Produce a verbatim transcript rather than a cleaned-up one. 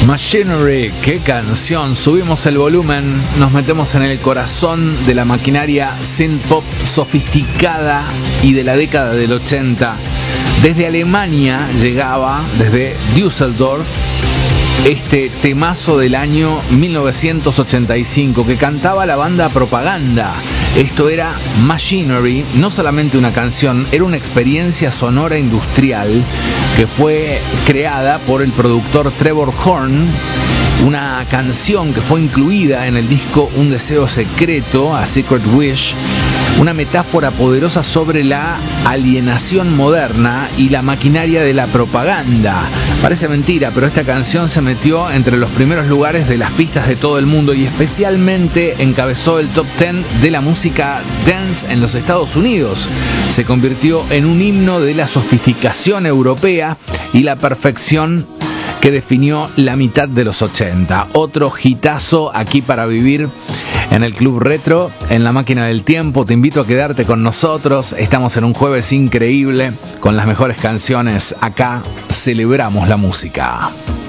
Machinery, qué canción. Subimos el volumen, nos metemos en el corazón de la maquinaria synth-pop sofisticada y de la década del ochenta. Desde Alemania llegaba, desde Düsseldorf, este temazo del año mil novecientos ochenta y cinco que cantaba la banda Propaganda. Esto era Machinery, no solamente una canción, era una experiencia sonora industrial que fue creada por el productor Trevor Horn, una canción que fue incluida en el disco Un Deseo Secreto, A Secret Wish, una metáfora poderosa sobre la alienación moderna y la maquinaria de la propaganda. Parece mentira, pero esta canción se metió entre los primeros lugares de las pistas de todo el mundo y especialmente encabezó el top diez de la música dance en los Estados Unidos. Se convirtió en un himno de la sofisticación europea y la perfección que definió la mitad de los ochenta. Otro hitazo aquí para vivir en el Club Retro, en la máquina del tiempo. Te invito a quedarte con nosotros. Estamos en un jueves increíble con las mejores canciones. Acá celebramos la música.